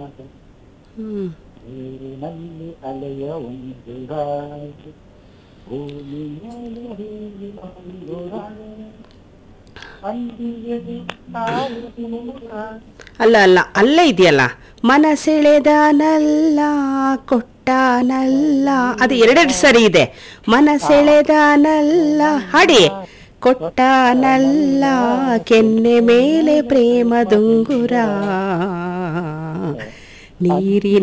ಹ್ಮ್ ನೀರಿನಲ್ಲಿ ಅಲೆಯ ಒಂದು ರಾಜು ಭೂಮಿ ಮೇಲೆ ಹೀಗೆ ಒಂದು ರಾಜು ಅಂದಿಗೆ ಅಲ್ಲ ಅಲ್ಲ ಅಲ್ಲೇ ಇದೆಯಲ್ಲ, ಮನಸೆಳೆದನಲ್ಲ ಕೊಟ್ಟನಲ್ಲ, ಅದು ಎರಡೆರಡು ಸರಿ ಇದೆ. ಮನಸೆಳೆದನಲ್ಲ ಹಾಡಿ, ಕೊಟ್ಟನಲ್ಲ ಕೆನ್ನೆ ಮೇಲೆ ಪ್ರೇಮ ದುಂಗುರ, ನೀರಿನ